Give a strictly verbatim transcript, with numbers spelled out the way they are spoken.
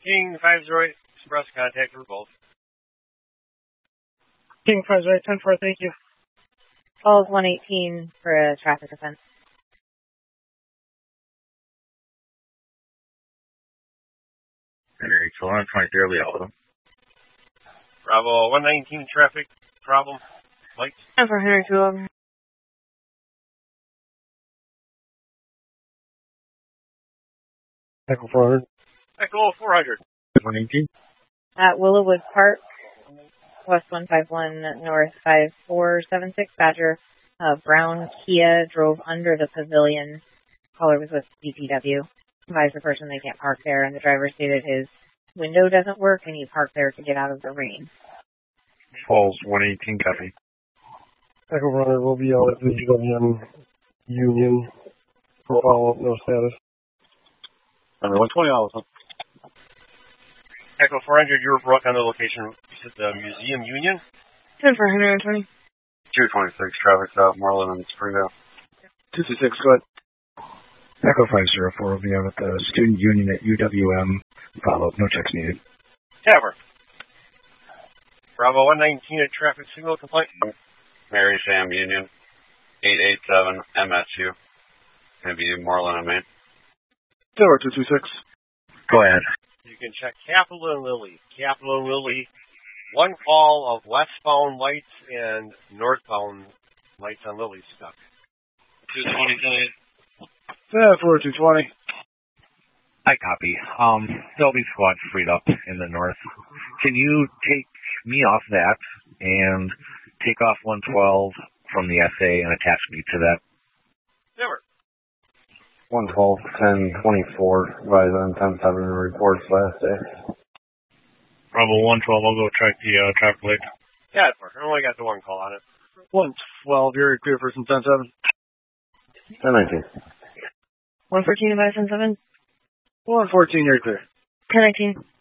King five zero eight, express contact for both. King five zero eight, ten four, thank you. Falls one eighteen for a traffic offense. Henry two one twenty-three, Alpha. Bravo one nineteen, traffic problem. Lights. ten for Henry two eleven. Echo four hundred. Echo four hundred. one eighteen. At Willowwood Park, West one five one, North five four seven six, Badger. Uh, brown Kia drove under the pavilion. Caller was with D P W. Advised the person they can't park there, and the driver stated his window doesn't work and he parked there to get out of the rain. Falls one eighteen, copy. Echo four hundred will be out at the U W M Union for follow-up, no status. Number one twenty, Alpha. Echo four hundred, you were brought on the location at the Museum Union. ten for one twenty. two twenty-six, traffic stop, Marlin and Springdale. two two six, go ahead. Echo five zero four will be out at the Student Union at U W M. Follow-up, no checks needed. Tavern. Bravo one nineteen, a traffic signal complaint. Mary Sam Union, eight eight seven M S U. Gonna be Marlin and Maine. Tower two two six. Go ahead. You can check Capitol and Lilly. Capitol and Lilly, one call of westbound lights and northbound lights on Lilly stuck. two twenty, Yeah, for two twenty. I copy. Um, there'll be squads freed up in the north. Can you take me off that and take off one twelve from the S A and attach me to that? Never. one twelve, ten twenty-four, advise on ten seven reports last day. Bravo one twelve, I'll go track the uh, traffic light. Yeah, I only got the one call on it. one twelve, you're clear for some ten seven. ten nineteen. one fourteen, advise ten seven. one fourteen, you're clear. ten nineteen.